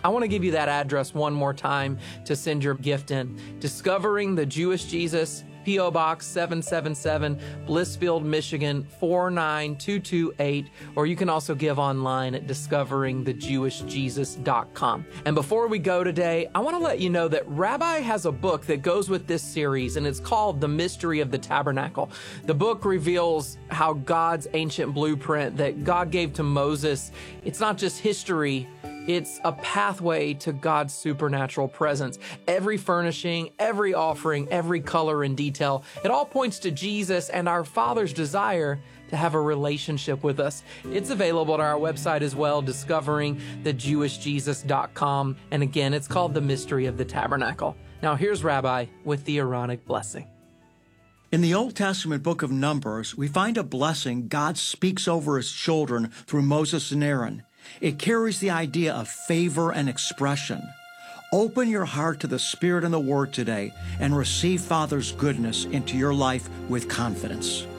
I want to give you that address one more time to send your gift in. Discovering the Jewish Jesus, P.O. Box 777, Blissfield, Michigan 49228, or you can also give online at discoveringthejewishjesus.com. And before we go today, I want to let you know that Rabbi has a book that goes with this series, and it's called The Mystery of the Tabernacle. The book reveals how God's ancient blueprint that God gave to Moses, it's not just history, it's a pathway to God's supernatural presence. Every furnishing, every offering, every color and detail, it all points to Jesus and our Father's desire to have a relationship with us. It's available on our website as well, discoveringthejewishjesus.com. And again, it's called The Mystery of the Tabernacle. Now here's Rabbi with the Aaronic blessing. In the Old Testament book of Numbers, we find a blessing God speaks over his children through Moses and Aaron. It carries the idea of favor and expression. Open your heart to the Spirit and the Word today and receive Father's goodness into your life with confidence.